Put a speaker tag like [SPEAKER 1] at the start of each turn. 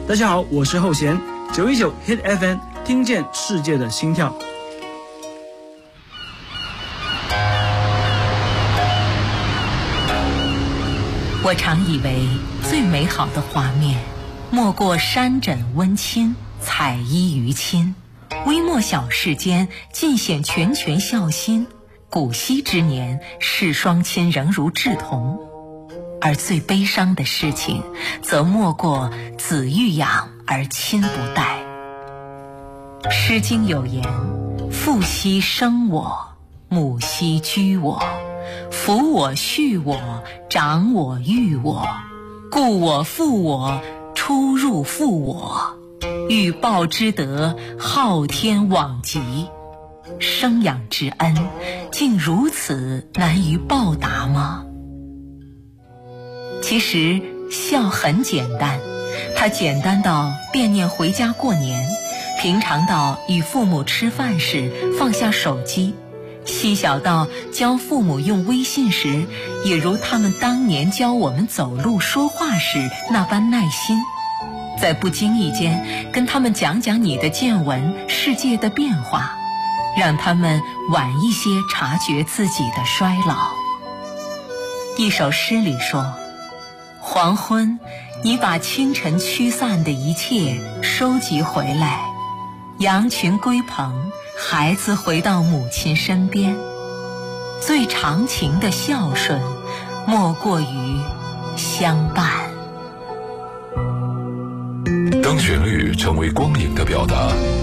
[SPEAKER 1] 大家好，我是后弦，919 Hit FM， 听见世界的心跳。
[SPEAKER 2] 我常以为最美好的画面，莫过山枕温馨，彩衣娱亲，微末小事间，尽显拳拳孝心。古稀之年，世双亲仍如稚童。而最悲伤的事情，则莫过子欲养而亲不待。诗经有言：父兮生我，母兮居我，抚我恤我，长我育我，故我负我，出入负我，欲报之德，昊天罔极。生养之恩，竟如此难于报答吗？其实孝很简单，它简单到惦念回家过年，平常到与父母吃饭时放下手机，细小到教父母用微信时，也如他们当年教我们走路说话时那般耐心，在不经意间跟他们讲讲你的见闻，世界的变化，让他们晚一些察觉自己的衰老。一首诗里说，黄昏，你把清晨驱散的一切收集回来，羊群归棚，孩子回到母亲身边。最长情的孝顺，莫过于相伴。
[SPEAKER 3] 当旋律成为光影的表达，